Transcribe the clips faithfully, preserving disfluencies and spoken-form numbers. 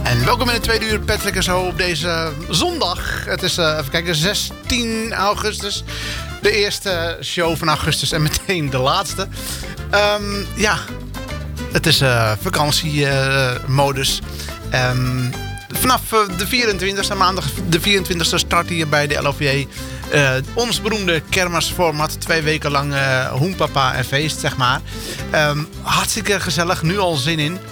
En welkom in het tweede uur Patrick en zo op deze zondag. Het is, uh, even kijken, zestien augustus. De eerste show van augustus en meteen de laatste. Um, ja, het is uh, vakantiemodus. Uh, um, vanaf uh, de vierentwintigste, maandag de vierentwintigste start hier bij de L O V J. Uh, ons beroemde kermisformat. Twee weken lang uh, hoenpapa en feest, zeg maar. Um, hartstikke gezellig, nu al zin in.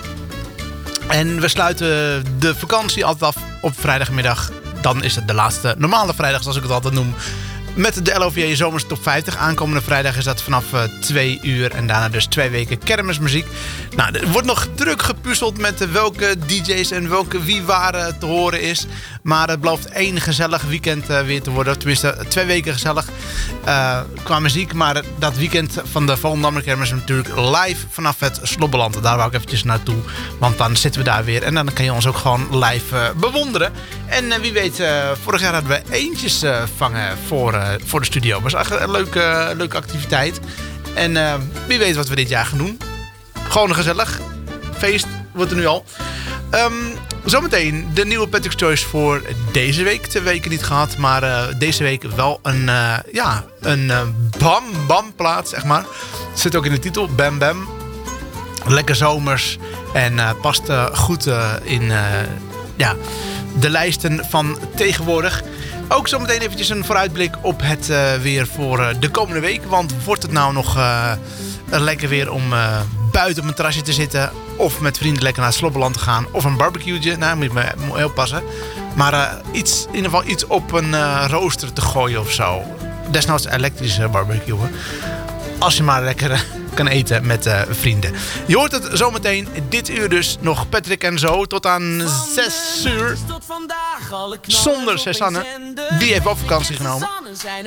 En we sluiten de vakantie altijd af op vrijdagmiddag. Dan is het de laatste normale vrijdag, zoals ik het altijd noem. Met de L O V J Zomers Top vijftig. Aankomende vrijdag is dat vanaf uh, twee uur. En daarna dus twee weken kermismuziek. Nou, er wordt nog druk gepuzzeld met uh, welke D J's en welke wie waar uh, te horen is. Maar het belooft één gezellig weekend uh, weer te worden. Tenminste, twee weken gezellig uh, qua muziek. Maar dat weekend van de Volendammer Kermis is natuurlijk live vanaf het Slobbeland. Daar wou ik eventjes naartoe. Want dan zitten we daar weer. En dan kan je ons ook gewoon live uh, bewonderen. En uh, wie weet, uh, vorig jaar hadden we eentjes uh, vangen voor, uh, voor de studio. Dat was eigenlijk een leuke, uh, leuke activiteit. En uh, wie weet wat we dit jaar gaan doen. Gewoon een gezellig feest wordt er nu al. Um, Zometeen de nieuwe Patrick's Choice voor deze week. Twee weken niet gehad, maar uh, deze week wel een, uh, ja, een uh, bam bam plaat, zeg maar. Het zit ook in de titel, Bam Bam. Lekker zomers en uh, past uh, goed uh, in uh, ja, de lijsten van tegenwoordig. Ook zometeen eventjes een vooruitblik op het uh, weer voor uh, de komende week. Want wordt het nou nog uh, lekker weer om uh, buiten op een terrasje te zitten... of met vrienden lekker naar het Slobbeland te gaan... of een barbecue'tje, nou moet je me moet heel passen. Maar uh, iets, in ieder geval iets op een uh, rooster te gooien of zo. Desnoods elektrische barbecue. Als je maar lekker kan eten met uh, vrienden. Je hoort het zometeen dit uur dus nog Patrick en zo tot aan zes uur. Zonder Cezanne. Die heeft op vakantie genomen.